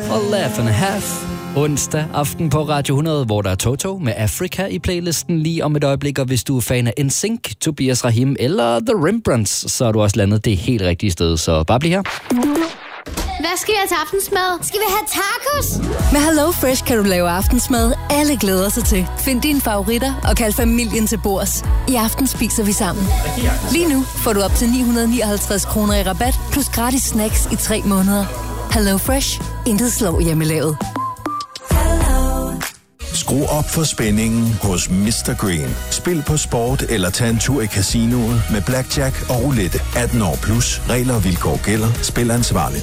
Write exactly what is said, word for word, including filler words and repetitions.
og Laugh and a Half. Onsdag aften på Radio hundrede, hvor der er Toto med Africa i playlisten lige om et øjeblik. Og hvis du er fan af N Sync, Tobias Rahim eller The Rembrandts, så er du også landet det helt rigtige sted. Så bare bliv her. Hvad skal vi have til aftensmad? Skal vi have tacos? Med Hello Fresh kan du lave aftensmad, alle glæder sig til. Find dine favoritter og kald familien til bords. I aften spiser vi sammen. Lige nu får du op til ni hundrede nioghalvtreds kroner i rabat, plus gratis snacks i tre måneder. Hello Fresh. Intet slår hjemmelavet. Skru op for spændingen hos mister Green. Spil på sport eller tag en tur i casinoet med blackjack og roulette. atten år plus. Regler og vilkår gælder. Spil ansvarligt.